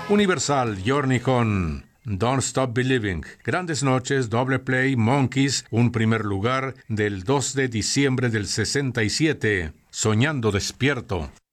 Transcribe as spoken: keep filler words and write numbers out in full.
Universal, Journey con Don't Stop Believing. Grandes Noches, doble play, Monkeys, un primer lugar del dos de diciembre del sesenta y siete. Soñando despierto.